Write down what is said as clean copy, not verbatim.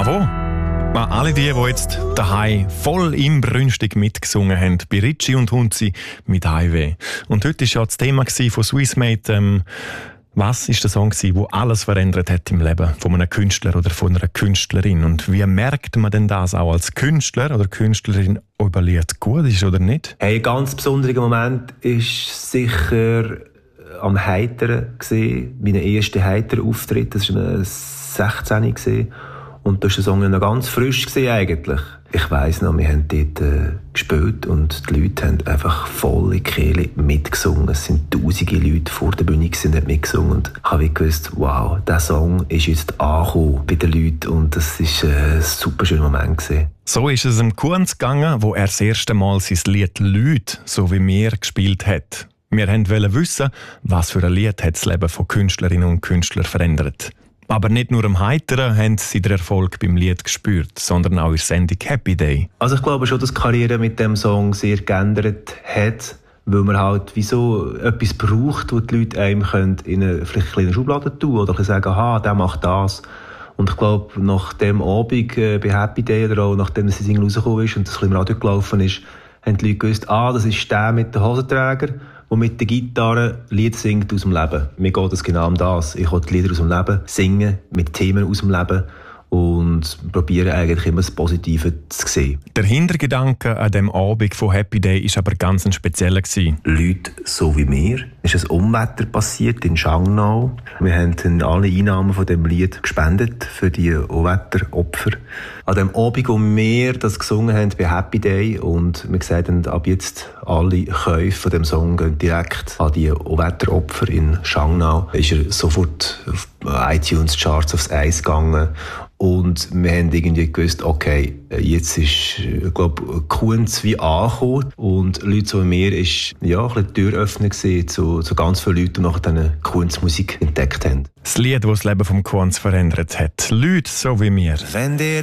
Bravo! An alle die jetzt daheim voll inbrünstig mitgesungen haben, bei Ritchie und Hunzi mit Highway. Und heute war ja das Thema von Swissmate, was ist der Song gewesen, der alles verändert hat im Leben von einem Künstler oder von einer Künstlerin? Und wie merkt man denn das auch als Künstler oder Künstlerin, ob ein Lied gut ist oder nicht? Hey, ein ganz besonderer Moment ist sicher am Heiteren gesehen, mein erster Heiterauftritt. Das war 16 gesehen. Und da war der Song noch ganz frisch gewesen, eigentlich. Ich weiss noch, wir haben dort gespielt und die Leute haben einfach volle Kehle mitgesungen. Es sind tausende Leute vor der Bühne gewesen, haben mitgesungen. Und ich habe gewusst, wow, dieser Song ist jetzt angekommen bei den Leuten. Und das war ein super schöner Moment gewesen. So ist es dem Kunz gegangen, wo er das erste Mal sein Lied «Leute», so wie wir, gespielt hat. Wir wollten wissen, was für ein Lied hat das Leben von Künstlerinnen und Künstlern verändert. Aber nicht nur am Heiteren haben sie den Erfolg beim Lied gespürt, sondern auch in der Sendung «Happy Day». Also ich glaube schon, dass die Karriere mit dem Song sehr geändert hat, weil man halt wie so etwas braucht, wo die Leute einem in eine vielleicht eine kleine Schublade tun oder sagen, aha, der macht das. Und ich glaube, nach dem Abend bei «Happy Day» oder auch nachdem die Single rausgekommen ist und das im Radio gelaufen ist, haben die Leute gewusst, das ist der mit den Hosenträger, der mit der Gitarre Lieder singt aus dem Leben. Mir geht es genau um das. Ich will die Lieder aus dem Leben singen, mit Themen aus dem Leben und probiere eigentlich immer das Positive zu sehen. Der Hintergedanke an dem Abend von «Happy Day» war aber ganz ein spezieller. Leute so wie mir. Es ist ein Unwetter passiert in Schangnau. Wir haben alle Einnahmen von dem Lied gespendet für die Unwetteropfer. An dem Abend, wo wir das gesungen haben bei «Happy Day» und wir gesagt haben, ab jetzt alle Käufe von dem Song gehen direkt an die Unwetteropfer in Schangnau, ist er sofort auf iTunes-Charts aufs Eis gegangen. Und wir haben irgendwie gewusst, okay, jetzt ist, glaube Kunz wie angekommen. Und Leute so wie mir ist ja ein bisschen Türöffner gewesen zu ganz vielen Leuten, die nach dieser Kunzmusik entdeckt haben. Das Lied, das das Leben vom Kunz verändert hat. Leute so wie mir.